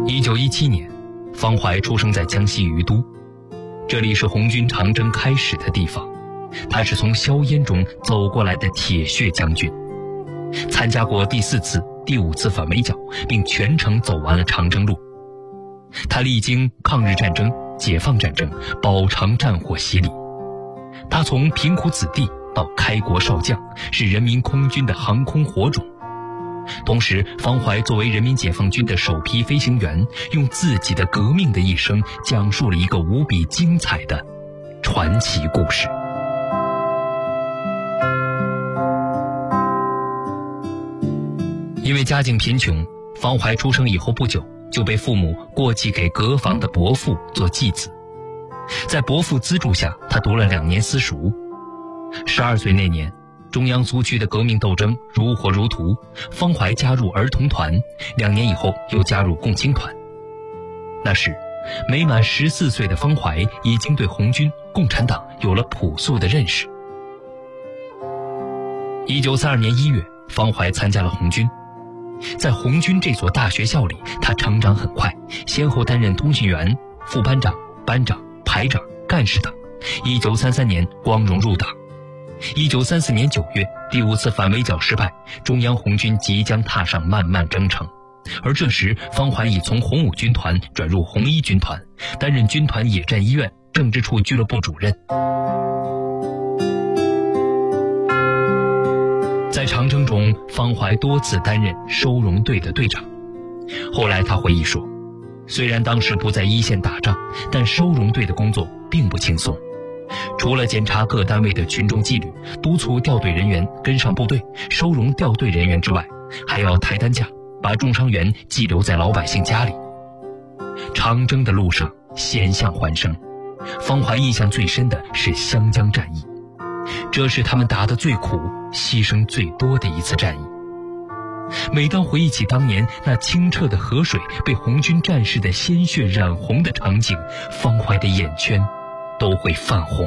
1917年，方怀出生在江西于都，这里是红军长征开始的地方。他是从硝烟中走过来的铁血将军，参加过第4次、第5次反围剿，并全程走完了长征路。他历经抗日战争、解放战争、保长战火洗礼，他从贫苦子弟到开国少将，是人民空军的航空火种。同时，方怀作为人民解放军的首批飞行员，用自己的革命的一生，讲述了一个无比精彩的传奇故事。因为家境贫穷，方怀出生以后不久就被父母过继给隔房的伯父做继子。在伯父资助下，他读了2年私塾。12岁那年，中央苏区的革命斗争如火如荼，方怀加入儿童团，2年以后又加入共青团。那时，没满14岁的方怀已经对红军、共产党有了朴素的认识。1932年1月，方怀参加了红军。在红军这所大学校里，他成长很快，先后担任通讯员、副班长、班长、排长、干事等。1933年光荣入党。1934年9月，第5次反围剿失败，中央红军即将踏上漫漫征程。而这时，方怀已从红五军团转入红一军团，担任军团野战医院政治处俱乐部主任。在长征中，方怀多次担任收容队的队长。后来他回忆说，虽然当时不在一线打仗，但收容队的工作并不轻松。除了检查各单位的群众纪律，督促调队人员跟上部队，收容调队人员之外，还要抬担架，把重伤员寄留在老百姓家里。长征的路上险象环生，方怀印象最深的是湘江战役，这是他们打得最苦、牺牲最多的一次战役。每当回忆起当年那清澈的河水被红军战士的鲜血染红的场景，方怀的眼圈都会泛红。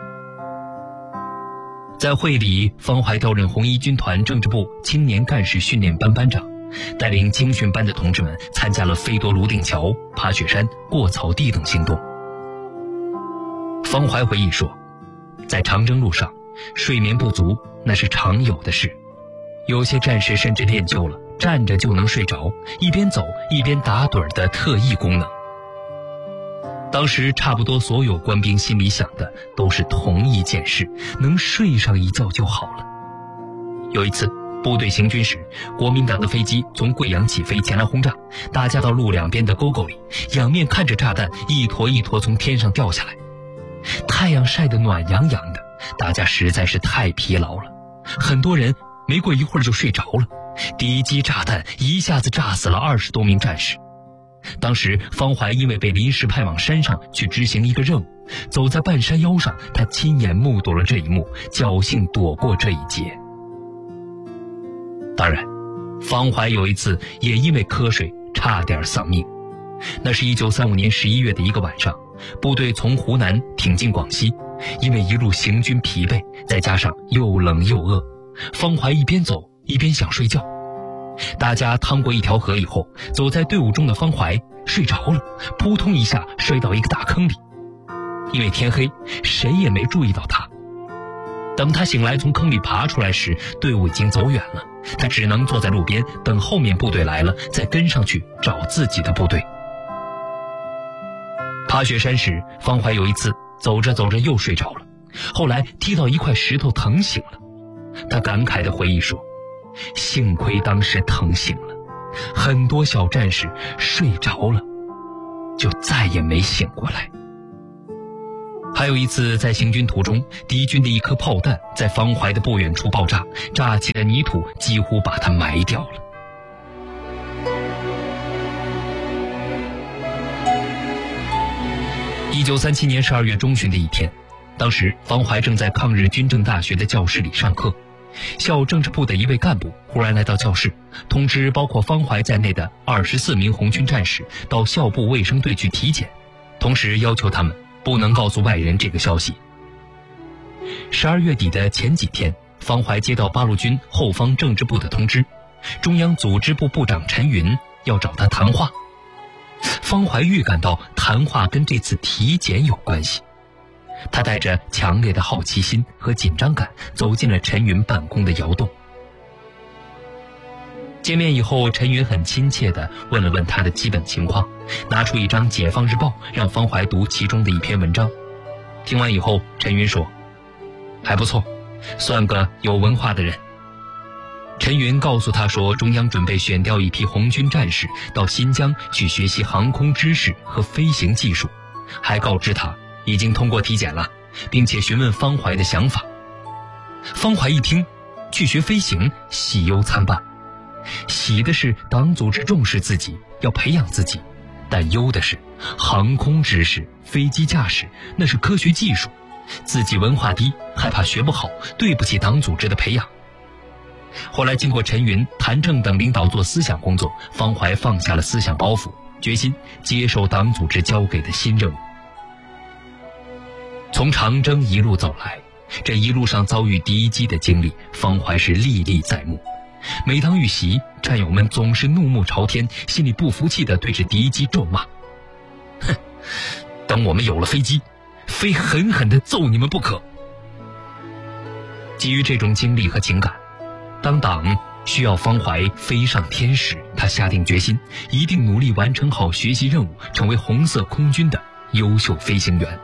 在会里，方怀调任红一军团政治部青年干事训练班班长，带领青训班的同志们参加了飞夺泸定桥、爬雪山、过草地等行动。方怀回忆说，在长征路上，睡眠不足那是常有的事，有些战士甚至练就了站着就能睡着，一边走一边打盹的特异功能。当时差不多所有官兵心里想的都是同一件事，能睡上一觉就好了。有一次部队行军时，国民党的飞机从贵阳起飞前来轰炸，大家到路两边的沟沟里，仰面看着炸弹一坨一坨从天上掉下来。太阳晒得暖洋洋的，大家实在是太疲劳了，很多人没过一会儿就睡着了。第一击炸弹一下子炸死了20多名战士。当时方怀因为被临时派往山上去执行一个任务，走在半山腰上，他亲眼目睹了这一幕，侥幸躲过这一劫。当然，方怀有一次也因为瞌睡差点丧命。那是1935年11月的一个晚上，部队从湖南挺进广西，因为一路行军疲惫，再加上又冷又饿，方怀一边走一边想睡觉。大家趟过一条河以后，走在队伍中的方怀睡着了，扑通一下摔到一个大坑里。因为天黑，谁也没注意到他。等他醒来从坑里爬出来时，队伍已经走远了，他只能坐在路边等后面部队来了再跟上去找自己的部队。爬雪山时，方怀有一次走着走着又睡着了，后来踢到一块石头疼醒了。他感慨地回忆说，幸亏当时疼醒了，很多小战士睡着了就再也没醒过来。还有一次在行军途中，敌军的一颗炮弹在方怀的不远处爆炸，炸起的泥土几乎把他埋掉了。1937年12月中旬的一天，当时方怀正在抗日军政大学的教室里上课，校政治部的一位干部忽然来到教室，通知包括方怀在内的24名红军战士到校部卫生队去体检，同时要求他们不能告诉外人这个消息。12月底的前几天，方怀接到八路军后方政治部的通知，中央组织部部长陈云要找他谈话。 方怀预感到谈话跟这次体检有关系。他带着强烈的好奇心和紧张感走进了陈云办公的窑洞。见面以后，陈云很亲切地问了问他的基本情况，拿出一张《解放日报》让方怀读其中的一篇文章。听完以后，陈云说：“还不错，算个有文化的人。”陈云告诉他说，中央准备选调一批红军战士到新疆去学习航空知识和飞行技术，还告知他已经通过体检了，并且询问方怀的想法。方怀一听，去学飞行，喜忧参半。喜的是党组织重视自己，要培养自己，但忧的是航空知识、飞机驾驶那是科学技术，自己文化低，害怕学不好，对不起党组织的培养。后来经过陈云、谭政等领导做思想工作，方怀放下了思想包袱，决心接受党组织交给的新任务。从长征一路走来，这一路上遭遇敌机的经历，方怀是历历在目。每当遇袭，战友们总是怒目朝天，心里不服气地对着敌机咒骂：“哼，等我们有了飞机，非狠狠地揍你们不可。”基于这种经历和情感，当党需要方怀飞上天时，他下定决心，一定努力完成好学习任务，成为红色空军的优秀飞行员。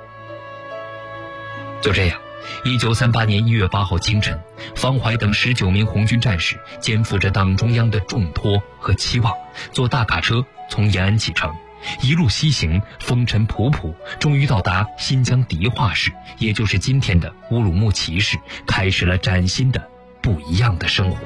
就这样，1938年1月8号清晨，方怀等19名红军战士肩负着党中央的重托和期望，坐大卡车从延安启程，一路西行，风尘仆仆，终于到达新疆迪化市，也就是今天的乌鲁木齐市，开始了崭新的不一样的生活。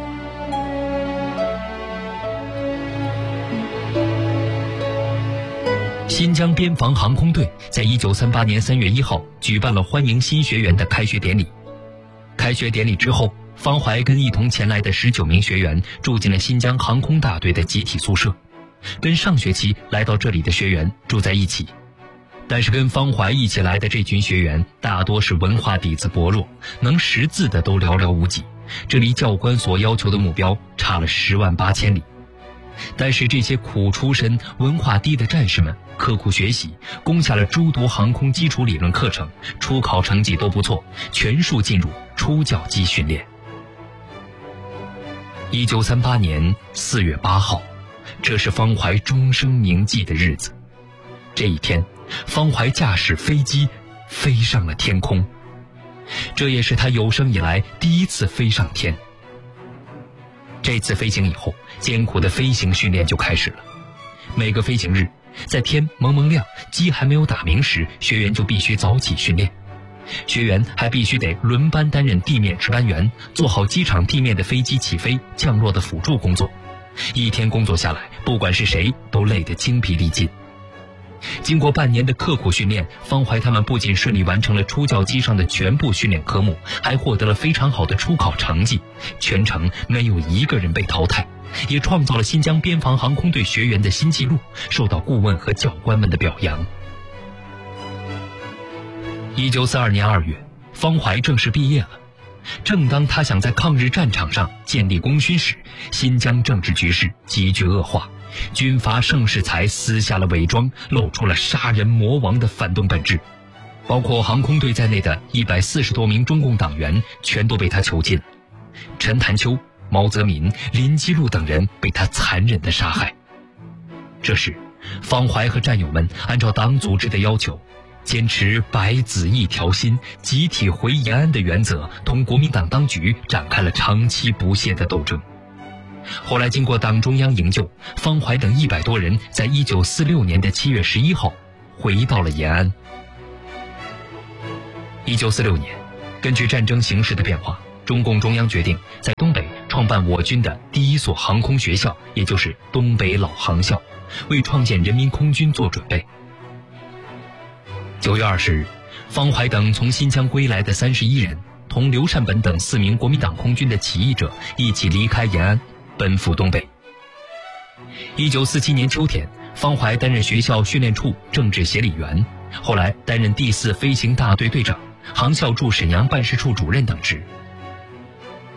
新疆边防航空队在1938年3月1号举办了欢迎新学员的开学典礼。开学典礼之后，方怀跟一同前来的19名学员住进了新疆航空大队的集体宿舍，跟上学期来到这里的学员住在一起。但是跟方怀一起来的这群学员大多是文化底子薄弱，能识字的都寥寥无几，这离教官所要求的目标差了10万8千里。但是这些苦出身、文化低的战士们刻苦学习，攻下了诸多航空基础理论课程，初考成绩都不错，全数进入初教机训练。1938年4月8号，这是方怀终生铭记的日子。这一天，方怀驾驶飞机飞上了天空，这也是他有生以来第一次飞上天。这次飞行以后，艰苦的飞行训练就开始了。每个飞行日，在天蒙蒙亮、机还没有打鸣时，学员就必须早起训练。学员还必须得轮班担任地面值班员，做好机场地面的飞机起飞、降落的辅助工作。一天工作下来，不管是谁都累得精疲力尽。经过半年的刻苦训练，方怀他们不仅顺利完成了初教机上的全部训练科目，还获得了非常好的初考成绩，全程没有一个人被淘汰，也创造了新疆边防航空队学员的新纪录，受到顾问和教官们的表扬。1942年2月，方怀正式毕业了。正当他想在抗日战场上建立功勋时，新疆政治局势急剧恶化，军阀盛世才撕下了伪装，露出了杀人魔王的反动本质。包括航空队在内的140多名中共党员全都被他囚禁了。陈潭秋、毛泽民、林基路等人被他残忍地杀害。这时，方怀和战友们按照党组织的要求，坚持白纸一条心、集体回延安的原则，同国民党当局展开了长期不懈的斗争。后来经过党中央营救，方怀等100多人在1946年的7月11号回到了延安。1946年，根据战争形势的变化，中共中央决定在东北创办我军的第一所航空学校，也就是东北老航校，为创建人民空军做准备。9月20日，方怀等从新疆归来的31人，同刘善本等4名国民党空军的起义者一起离开延安，奔赴东北。1947年秋天，方怀担任学校训练处政治协理员，后来担任第4飞行大队队长、航校驻沈阳办事处主任等职。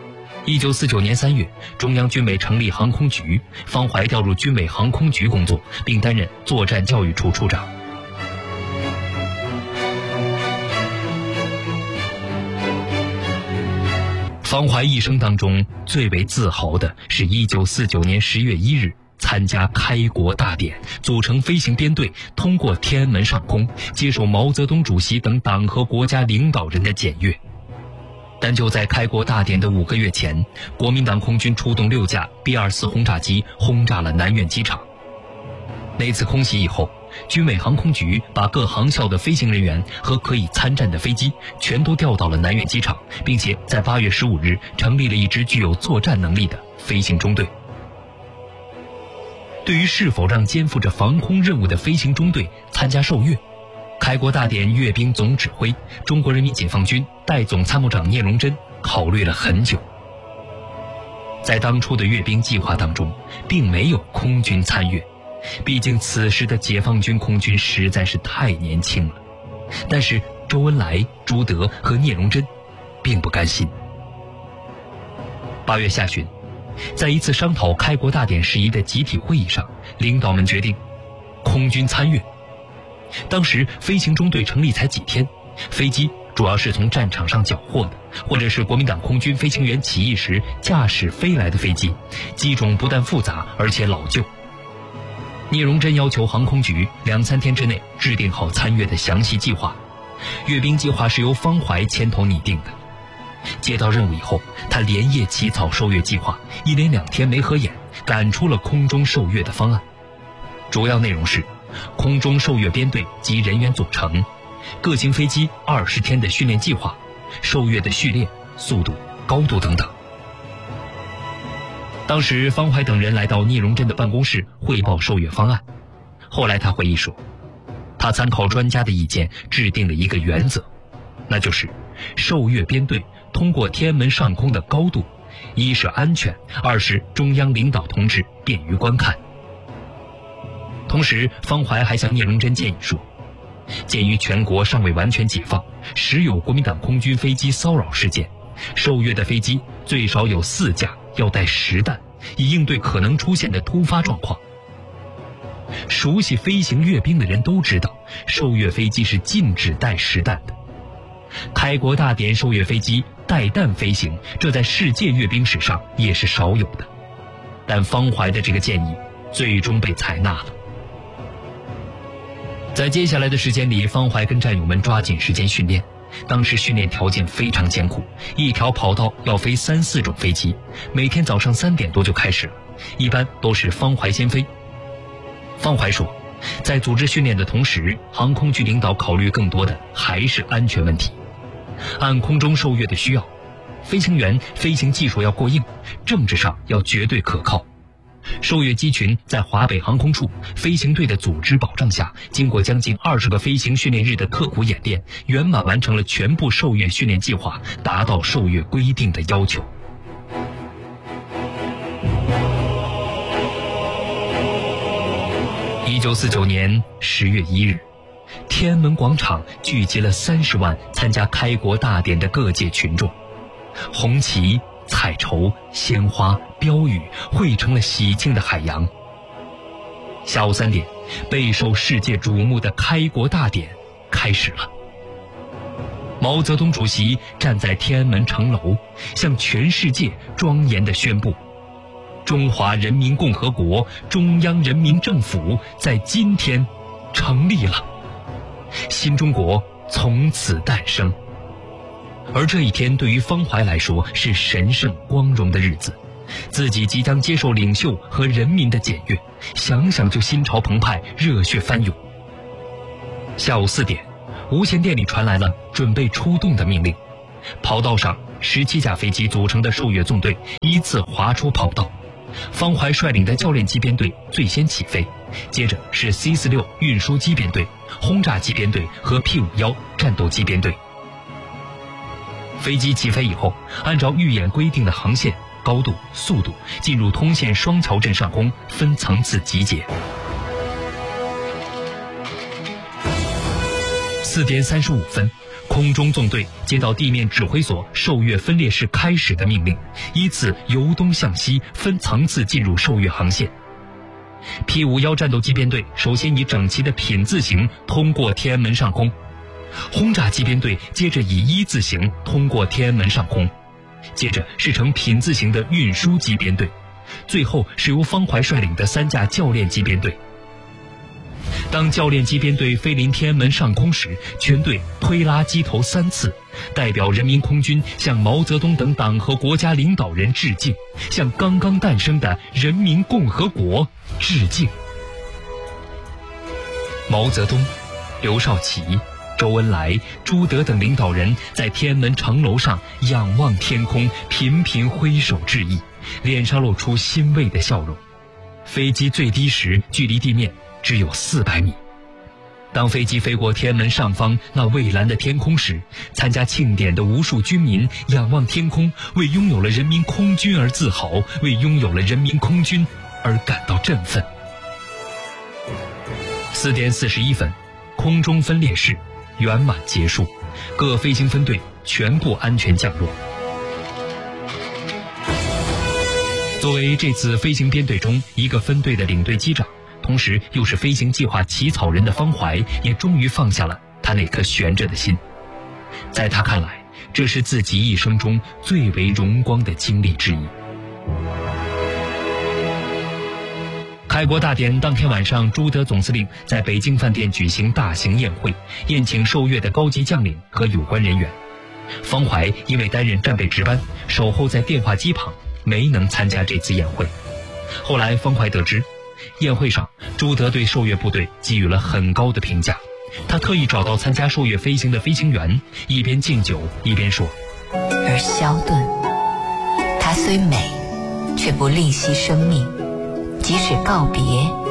1949年3月，中央军委成立航空局，方怀调入军委航空局工作，并担任作战教育处处长。方怀一生当中最为自豪的是1949年10月1日参加开国大典，组成飞行编队，通过天安门上空，接受毛泽东主席等党和国家领导人的检阅。但就在开国大典的5个月前，国民党空军出动6架 B-24轰炸机轰炸了南苑机场。那次空袭以后，军委航空局把各航校的飞行人员和可以参战的飞机全都调到了南苑机场，并且在8月15日成立了一支具有作战能力的飞行中队。对于是否让肩负着防空任务的飞行中队参加受阅，开国大典阅兵总指挥、中国人民解放军代总参谋长聂荣臻考虑了很久。在当初的阅兵计划当中，并没有空军参阅，毕竟此时的解放军空军实在是太年轻了。但是周恩来、朱德和聂荣臻并不甘心。8月下旬，在一次商讨开国大典事宜的集体会议上，领导们决定空军参阅。当时飞行中队成立才几天，飞机主要是从战场上缴获的，或者是国民党空军飞行员起义时驾驶飞来的飞机，机种不但复杂，而且老旧。聂荣臻要求航空局2-3天之内制定好参阅的详细计划。阅兵计划是由方怀牵头拟定的。接到任务以后，他连夜起草受阅计划，一连2天没合眼，赶出了空中受阅的方案。主要内容是空中受阅编队及人员组成，各型飞机20天的训练计划，受阅的序列、速度、高度等等。当时方怀等人来到聂荣臻的办公室汇报受阅方案。后来他回忆说，他参考专家的意见，制定了一个原则，那就是受阅编队通过天安门上空的高度，一是安全，二是中央领导同志便于观看。同时方怀还向聂荣臻建议说，鉴于全国尚未完全解放，时有国民党空军飞机骚扰事件，受阅的飞机最少有4架，要带实弹，以应对可能出现的突发状况。熟悉飞行阅兵的人都知道，受阅飞机是禁止带实弹的。开国大典受阅飞机带弹飞行，这在世界阅兵史上也是少有的。但方怀的这个建议最终被采纳了。在接下来的时间里，方怀跟战友们抓紧时间训练。当时训练条件非常艰苦，一条跑道要飞3-4种飞机，每天早上3点多就开始了，一般都是方怀先飞。方怀说，在组织训练的同时，航空局领导考虑更多的还是安全问题。按空中受阅的需要，飞行员飞行技术要过硬，政治上要绝对可靠。受阅机群在华北航空处飞行队的组织保障下，经过将近20个飞行训练日的刻苦演练，圆满完成了全部受阅训练计划，达到受阅规定的要求。1949年10月1日，天安门广场聚集了30万参加开国大典的各界群众，红旗、彩绸、鲜花、标语汇成了喜庆的海洋。下午3点，备受世界瞩目的开国大典开始了。毛泽东主席站在天安门城楼，向全世界庄严地宣布，中华人民共和国中央人民政府在今天成立了，新中国从此诞生。而这一天对于方怀来说是神圣光荣的日子，自己即将接受领袖和人民的检阅，想想就心潮澎湃，热血翻涌。下午4点，无线电里传来了准备出动的命令，跑道上17架飞机组成的受阅纵队依次划出跑道，方怀率领的教练机编队最先起飞，接着是 C-46运输机编队、轰炸机编队和 P-51战斗机编队。飞机起飞以后，按照预演规定的航线、高度、速度，进入通县双桥镇上空分层次集结。4点35分， 空中纵队接到地面指挥所受阅分列式开始的命令，依次由东向西分层次进入受阅航线。P51战斗机编队首先以整齐的品字形通过天安门上空，轰炸机编队接着以一字形通过天安门上空，接着是呈品字形的运输机编队，最后是由方怀率领的3架教练机编队。当教练机编队飞临天安门上空时，全队推拉机头3次，代表人民空军向毛泽东等党和国家领导人致敬，向刚刚诞生的人民共和国致敬。毛泽东、刘少奇、周恩来、朱德等领导人在天安门城楼上仰望天空，频频挥手致意，脸上露出欣慰的笑容。飞机最低时距离地面只有400米。当飞机飞过天安门上方那蔚蓝的天空时，参加庆典的无数军民仰望天空，为拥有了人民空军而自豪，为拥有了人民空军而感到振奋。4点41分，空中分列式圆满结束，各飞行分队全部安全降落。作为这次飞行编队中一个分队的领队机长，同时又是飞行计划起草人的方怀，也终于放下了他那颗悬着的心。在他看来，这是自己一生中最为荣光的经历之一。开国大典当天晚上，朱德总司令在北京饭店举行大型宴会，宴请受阅的高级将领和有关人员。方怀因为担任战备值班，守候在电话机旁，没能参加这次宴会。后来方怀得知，宴会上朱德对受阅部队给予了很高的评价，他特意找到参加受阅飞行的飞行员，一边敬酒一边说： 而萧顿，他虽美，却不吝惜生命，即使告别